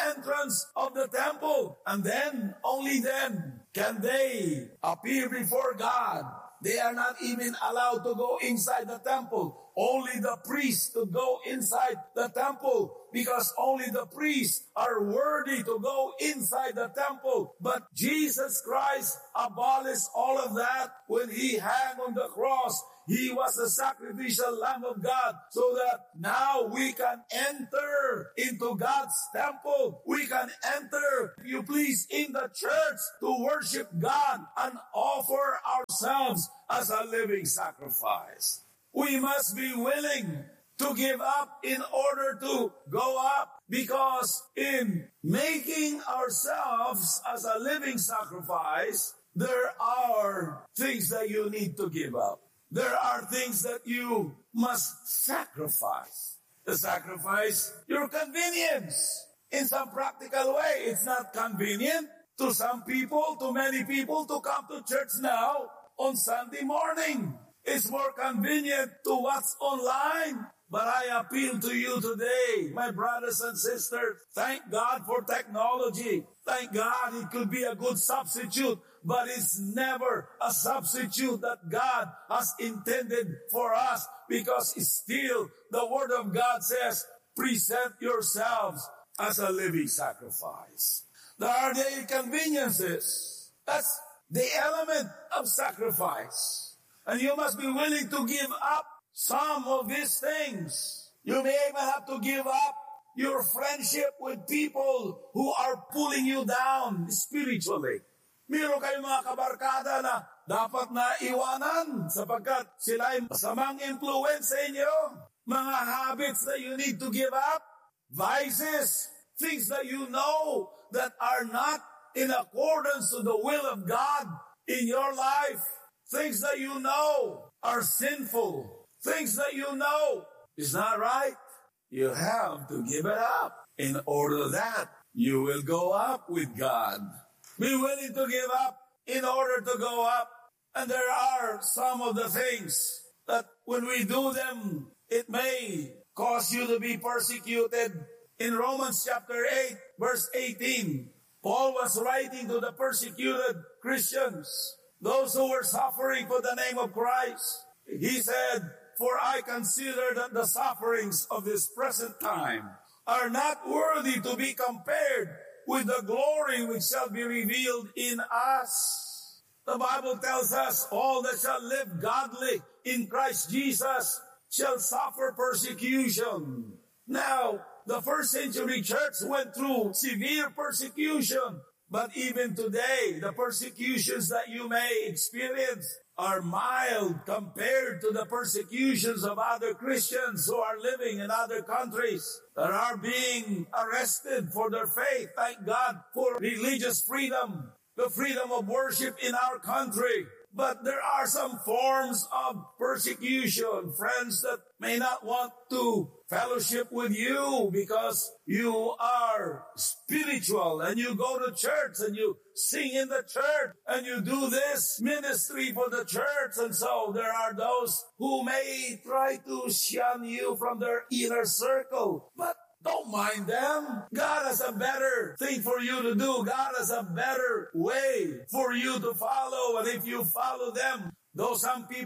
entrance of the temple. And then, only then, can they appear before God. They are not even allowed to go inside the temple. Only the priests to go inside the temple, because only the priests are worthy to go inside the temple. But Jesus Christ abolished all of that when He hung on the cross. He was the sacrificial Lamb of God, so that now we can enter into God's temple. We can enter, if you please, in the church to worship God and offer ourselves as a living sacrifice. We must be willing to give up in order to go up, because in making ourselves as a living sacrifice, there are things that you need to give up. There are things that you must sacrifice. To sacrifice your convenience in some practical way. It's not convenient to some people, to many people, to come to church now on Sunday morning. It's more convenient to watch online. But I appeal to you today, my brothers and sisters, thank God for technology. Thank God it could be a good substitute, but it's never a substitute that God has intended for us, because it's still the Word of God says, present yourselves as a living sacrifice. There are the inconveniences. That's the element of sacrifice. And you must be willing to give up some of these things. You may even have to give up your friendship with people who are pulling you down spiritually. Meron kayong mga kabarkada na dapat na iwanan sapagkat sila ay masamang influence sa inyo. Mga habits that you need to give up. Vices. Things that you know that are not in accordance to the will of God in your life. Things that you know are sinful. Things that you know is not right. You have to give it up in order that you will go up with God. Be willing to give up in order to go up. And there are some of the things that when we do them, it may cause you to be persecuted. In Romans chapter 8, verse 18, Paul was writing to the persecuted Christians, those who were suffering for the name of Christ. He said, "For I consider that the sufferings of this present time are not worthy to be compared with the glory which shall be revealed in us." The Bible tells us all that shall live godly in Christ Jesus shall suffer persecution. Now, the first century church went through severe persecution. But even today, the persecutions that you may experience are mild compared to the persecutions of other Christians who are living in other countries that are being arrested for their faith. Thank God for religious freedom, the freedom of worship in our country. But there are some forms of persecution, friends that may not want to fellowship with you because you are spiritual and you go to church and you sing in the church and you do this ministry for the church. And so there are those who may try to shun you from their inner circle. But don't mind them. God has a better thing for you to do. God has a better way for you to follow. And if you follow them, though some people